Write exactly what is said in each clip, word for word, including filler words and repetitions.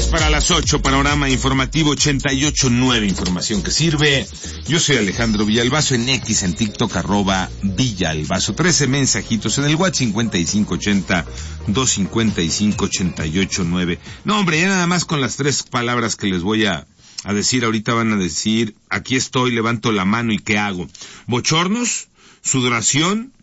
diez para las ocho, panorama informativo ochenta y ocho punto nueve, información que sirve. Yo soy Alejandro Villalbazo, en X, en TikTok, arroba Villalbazo. trece mensajitos en el WhatsApp, cincuenta y cinco ochenta, doscientos cincuenta y cinco, ochenta y ocho nueve. No, hombre, ya nada más con las tres palabras que les voy a, a decir, ahorita van a decir, aquí estoy, levanto la mano y ¿qué hago? Bochornos, sudoración,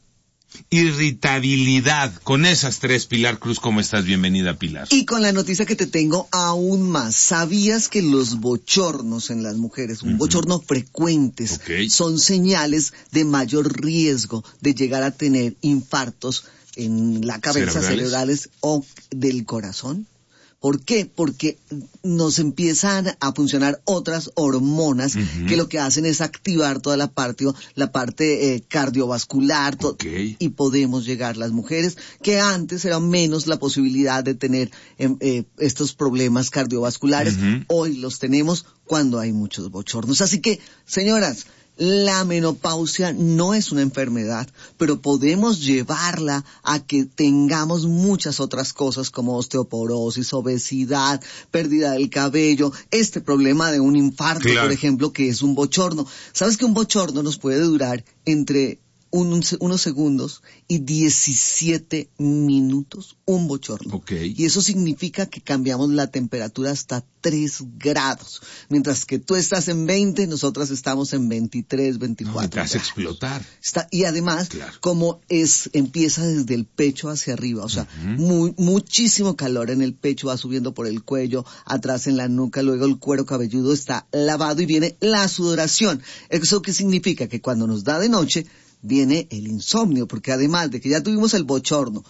irritabilidad. Con esas tres, Pilar Cruz, ¿cómo estás? Bienvenida, Pilar. Y con la noticia que te tengo aún más. ¿Sabías que los bochornos en las mujeres, un uh-huh. bochorno frecuentes, okay. son señales de mayor riesgo de llegar a tener infartos en la cabeza, cerebrales, cerebrales o del corazón? ¿Por qué? Porque nos empiezan a funcionar otras hormonas uh-huh. que lo que hacen es activar toda la parte, la parte eh, cardiovascular, to- okay. y podemos llegar las mujeres que antes era menos la posibilidad de tener eh, eh, estos problemas cardiovasculares, uh-huh. hoy los tenemos cuando hay muchos bochornos. Así que, señoras, la menopausia no es una enfermedad, pero podemos llevarla a que tengamos muchas otras cosas como osteoporosis, obesidad, pérdida del cabello, este problema de un infarto, claro. por ejemplo, que es un bochorno. ¿Sabes que un bochorno nos puede durar entre un, unos segundos y diecisiete minutos? Un bochorno. Okay. Y eso significa que cambiamos la temperatura hasta tres grados. Mientras que tú estás en veinte, nosotras estamos en veintitrés, veinticuatro. No, te hace explotar. Está, y además, claro. como es, empieza desde el pecho hacia arriba, o sea, uh-huh. muy, muchísimo calor en el pecho, va subiendo por el cuello, atrás en la nuca, luego el cuero cabelludo está lavado y viene la sudoración. ¿Eso qué significa? Que cuando nos da de noche, viene el insomnio, porque además de que ya tuvimos el bochorno,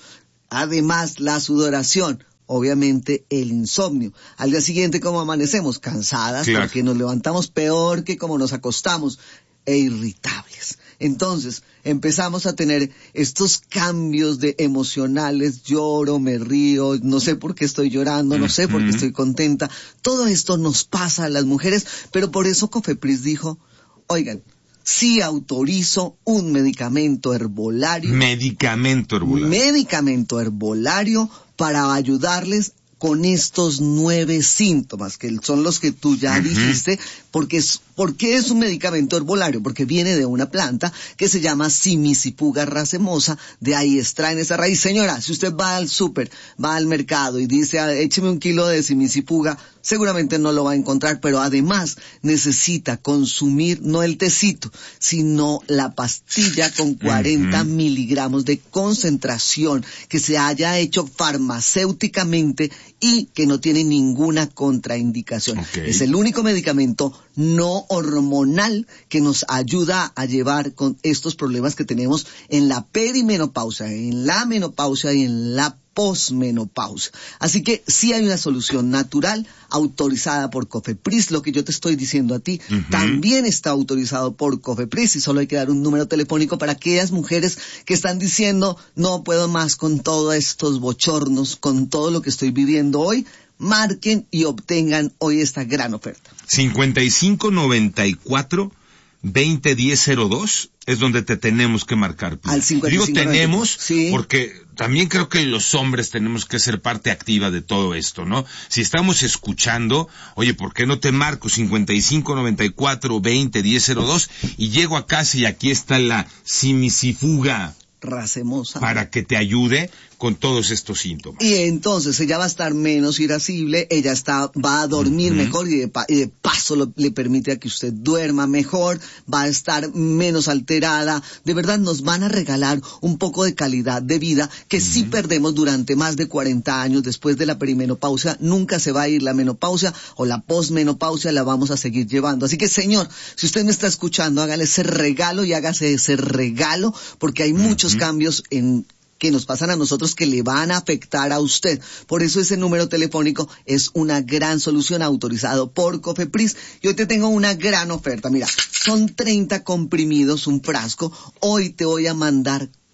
además la sudoración, obviamente el insomnio. Al día siguiente, ¿cómo amanecemos? Cansadas, claro. porque nos levantamos peor que como nos acostamos, e irritables. Entonces, empezamos a tener estos cambios de emocionales, lloro, me río, no sé por qué estoy llorando, no sé por qué estoy contenta. Todo esto nos pasa a las mujeres, pero por eso Cofepris dijo, oigan, sí autorizo un medicamento herbolario. Medicamento herbolario. Medicamento herbolario para ayudarles con estos nueve síntomas, que son los que tú ya uh-huh. dijiste, porque es, ¿por qué es un medicamento herbolario? Porque viene de una planta que se llama Cimicifuga racemosa, de ahí extraen esa raíz. Señora, si usted va al súper, va al mercado y dice, écheme un kilo de Cimicifuga, seguramente no lo va a encontrar, pero además necesita consumir no el tecito, sino la pastilla con cuarenta uh-huh. miligramos de concentración que se haya hecho farmacéuticamente y que no tiene ninguna contraindicación. Okay. Es el único medicamento no hormonal que nos ayuda a llevar con estos problemas que tenemos en la perimenopausia, en la menopausia y en la posmenopausia. Así que sí hay una solución natural autorizada por Cofepris. Lo que yo te estoy diciendo a ti uh-huh. también está autorizado por Cofepris y solo hay que dar un número telefónico para aquellas mujeres que están diciendo no puedo más con todos estos bochornos, con todo lo que estoy viviendo hoy. Marquen y obtengan hoy esta gran oferta. cincuenta y cinco noventa y cuatro veinte diez cero dos es donde te tenemos que marcar. Al cincuenta y cinco, digo tenemos sí. porque también creo que los hombres tenemos que ser parte activa de todo esto, ¿no? Si estamos escuchando, oye, ¿por qué no te marco cincuenta y cinco noventa y cuatro veinte diez cero dos y llego a casa y aquí está la Cimicifuga racemosa para que te ayude con todos estos síntomas? Y entonces ella va a estar menos irascible, ella está, va a dormir uh-huh. mejor y de, pa, y de paso lo, le permite a que usted duerma mejor, va a estar menos alterada. De verdad nos van a regalar un poco de calidad de vida que uh-huh. si perdemos durante más de cuarenta años después de la perimenopausia. Nunca se va a ir la menopausia o la posmenopausia, la vamos a seguir llevando. Así que, señor, si usted me está escuchando, hágale ese regalo y hágase ese regalo, porque hay muchos uh-huh. cambios en que nos pasan a nosotros que le van a afectar a usted. Por eso ese número telefónico es una gran solución, autorizado por Cofepris. Yo te tengo una gran oferta. Mira, son treinta comprimidos, un frasco. Hoy te voy a mandar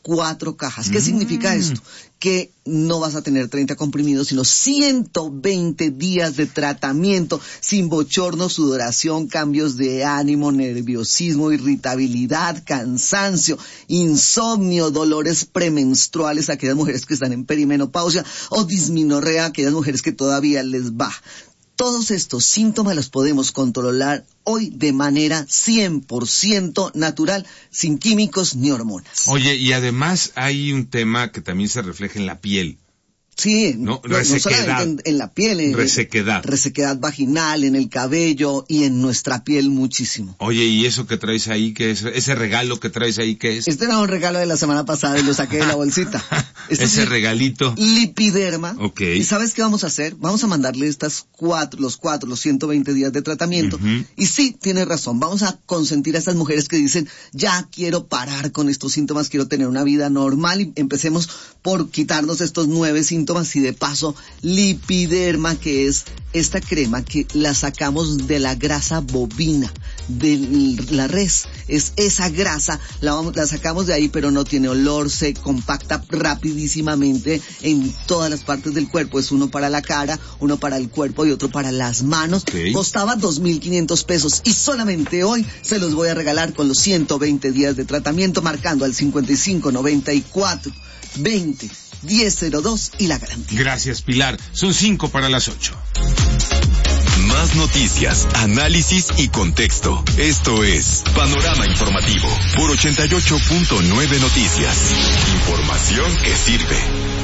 cuatro cajas. ¿Qué Mm. significa esto? Que no vas a tener treinta comprimidos, sino ciento veinte días de tratamiento sin bochorno, sudoración, cambios de ánimo, nerviosismo, irritabilidad, cansancio, insomnio, dolores premenstruales a aquellas mujeres que están en perimenopausia o disminorrea a aquellas mujeres que todavía les va. Todos estos síntomas los podemos controlar hoy de manera cien por ciento natural, sin químicos ni hormonas. Oye, y además hay un tema que también se refleja en la piel. Sí, no, no, no solamente en, en la piel, en, resequedad. resequedad vaginal, en el cabello y en nuestra piel muchísimo. Oye, ¿y eso que traes ahí qué es? ¿Ese regalo que traes ahí qué es? Este era un regalo de la semana pasada y lo saqué de la bolsita. Este Ese es regalito. Lipiderma. Ok. ¿Y sabes qué vamos a hacer? Vamos a mandarle estas cuatro, los cuatro, los ciento veinte días de tratamiento. Uh-huh. Y sí, tienes razón, vamos a consentir a estas mujeres que dicen, ya quiero parar con estos síntomas, quiero tener una vida normal y empecemos por quitarnos estos nueve síntomas y de paso Lipiderma, que es esta crema que la sacamos de la grasa bovina, de la res. Es esa grasa, la, vamos, la sacamos de ahí, pero no tiene olor, se compacta rapidísimamente en todas las partes del cuerpo. Es uno para la cara, uno para el cuerpo y otro para las manos. Okay. Costaba dos mil quinientos pesos y solamente hoy se los voy a regalar con los ciento veinte días de tratamiento, marcando al cincuenta y cinco noventa y cuatro veinte diez cero dos y la garantía. Gracias, Pilar. Son cinco para las ocho. Más noticias, análisis y contexto. Esto es Panorama Informativo por ochenta y ocho punto nueve Noticias. Información que sirve.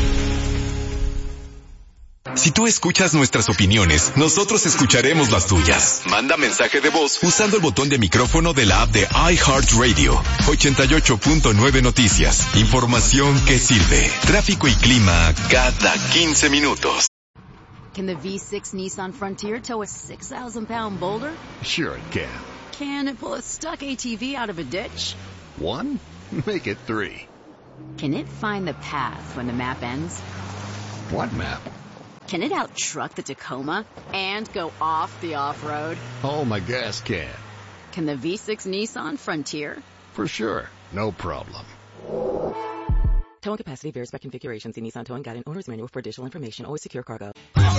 Si tú escuchas nuestras opiniones, nosotros escucharemos las tuyas. Manda mensaje de voz usando el botón de micrófono de la app de iHeartRadio. ochenta y ocho punto nueve Noticias. Información que sirve. Tráfico y clima cada quince minutos. Can the V six Nissan Frontier tow a six thousand pound boulder? Sure it can. Can it pull a stuck A T V out of a ditch? One? Make it three. Can it find the path when the map ends? What map? Can it out-truck the Tacoma and go off the off-road? Oh, my gas can. Can the V six Nissan Frontier? For sure. No problem. Towing capacity varies by configuration. See Nissan Towing Guide and Owner's Manual for additional information. Always secure cargo.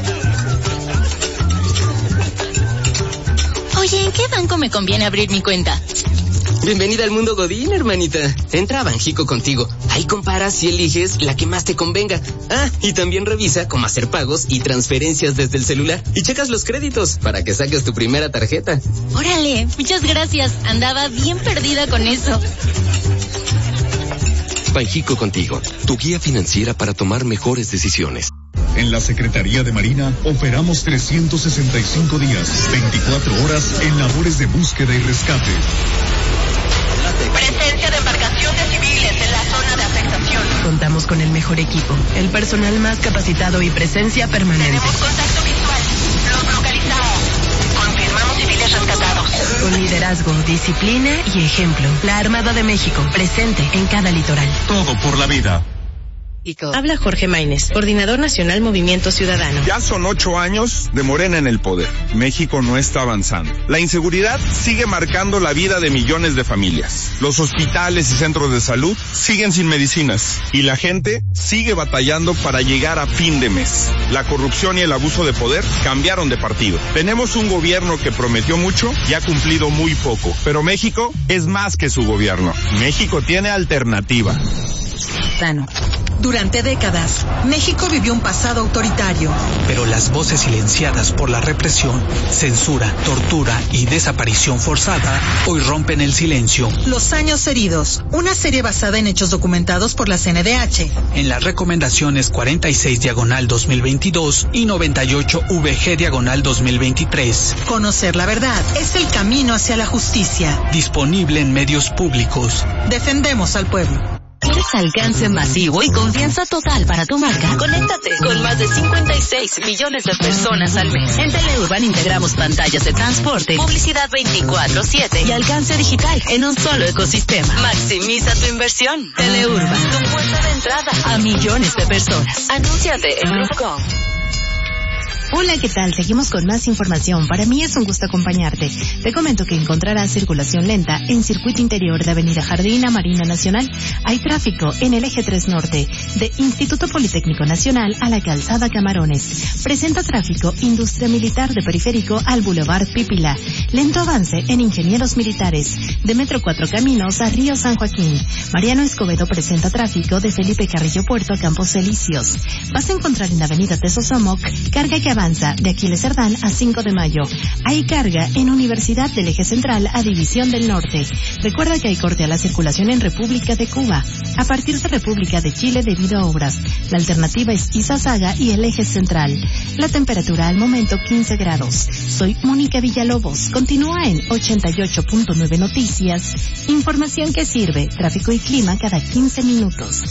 Oye, ¿en qué banco me conviene abrir mi cuenta? Bienvenida al mundo Godín, hermanita. Entra a Banjico Contigo. Ahí comparas y eliges la que más te convenga. Ah, y también revisa cómo hacer pagos y transferencias desde el celular. Y checas los créditos para que saques tu primera tarjeta. Órale, muchas gracias. Andaba bien perdida con eso. Banjico Contigo, tu guía financiera para tomar mejores decisiones. En la Secretaría de Marina operamos trescientos sesenta y cinco días, veinticuatro horas en labores de búsqueda y rescate. Presencia de embarcaciones civiles en la zona de afectación. Contamos con el mejor equipo, el personal más capacitado y presencia permanente. Tenemos contacto visual. Los localizamos. Confirmamos civiles rescatados. Con liderazgo, disciplina y ejemplo. La Armada de México, presente en cada litoral. Todo por la vida. Habla Jorge Maínez, coordinador nacional Movimiento Ciudadano. Ya son ocho años de Morena en el poder. México no está avanzando. La inseguridad sigue marcando la vida de millones de familias. Los hospitales y centros de salud siguen sin medicinas. Y la gente sigue batallando para llegar a fin de mes. La corrupción y el abuso de poder cambiaron de partido. Tenemos un gobierno que prometió mucho y ha cumplido muy poco. Pero México es más que su gobierno. México tiene alternativa. Tano. Durante décadas, México vivió un pasado autoritario. Pero las voces silenciadas por la represión, censura, tortura y desaparición forzada hoy rompen el silencio. Los años heridos, una serie basada en hechos documentados por la C N D H. En las recomendaciones cuarenta y seis diagonal dos mil veintidós y noventa y ocho V G diagonal dos mil veintitrés. Conocer la verdad es el camino hacia la justicia. Disponible en medios públicos. Defendemos al pueblo. ¿Quieres alcance masivo y confianza total para tu marca? Conéctate con más de cincuenta y seis millones de personas al mes. En Teleurban integramos pantallas de transporte, publicidad veinticuatro siete y alcance digital en un solo ecosistema. Maximiza tu inversión. Teleurban, tu puerta de entrada a millones de personas. Anúnciate en Grupo Com. Hola, ¿qué tal? Seguimos con más información. Para mí es un gusto acompañarte. Te comento que encontrarás circulación lenta en circuito interior de Avenida Jardín a Marina Nacional. Hay tráfico en el eje tres Norte, de Instituto Politécnico Nacional a la Calzada Camarones. Presenta tráfico Industria Militar de Periférico al Boulevard Pípila. Lento avance en Ingenieros Militares, de Metro Cuatro Caminos a Río San Joaquín. Mariano Escobedo presenta tráfico de Felipe Carrillo Puerto a Campos Elíseos. Vas a encontrar en la Avenida Tesosomoc carga que avanza de Aquiles Cerdán a cinco de mayo. Hay carga en Universidad del Eje Central a División del Norte. Recuerda que hay corte a la circulación en República de Cuba. A partir de República de Chile debido a obras. La alternativa es Izazaga y el Eje Central. La temperatura al momento quince grados. Soy Mónica Villalobos. Continúa en ochenta y ocho punto nueve Noticias. Información que sirve. Tráfico y clima cada quince minutos.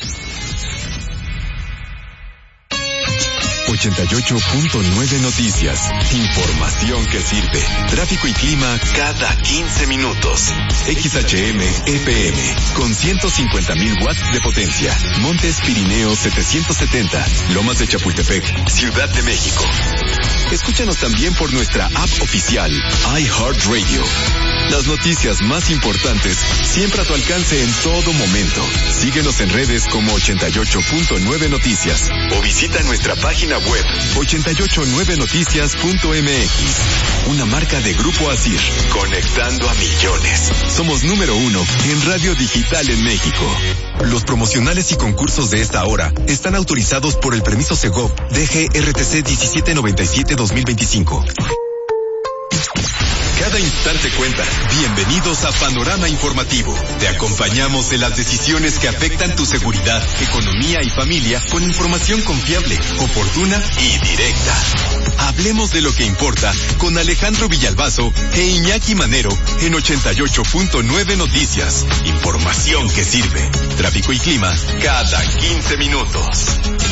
ochenta y ocho punto nueve Noticias. Información que sirve. Tráfico y clima cada quince minutos. X H M E P M con ciento cincuenta mil watts de potencia. Montes Pirineos setecientos setenta. Lomas de Chapultepec, Ciudad de México. Escúchanos también por nuestra app oficial iHeartRadio. Las noticias más importantes siempre a tu alcance en todo momento. Síguenos en redes como ochenta y ocho punto nueve Noticias o visita nuestra página web ochenta y ocho nueve noticias punto m x. Una marca de Grupo Asir, conectando a millones. Somos número uno en radio digital en México. Los promocionales y concursos de esta hora están autorizados por el permiso Segov D G R T C diecisiete noventa y siete dos mil veinticinco. Cada instante cuenta. Bienvenidos a Panorama Informativo. Te acompañamos en las decisiones que afectan tu seguridad, economía y familia con información confiable, oportuna y directa. Hablemos de lo que importa con Alejandro Villalbazo e Iñaki Manero en ochenta y ocho punto nueve Noticias. Información que sirve. Tráfico y clima cada quince minutos.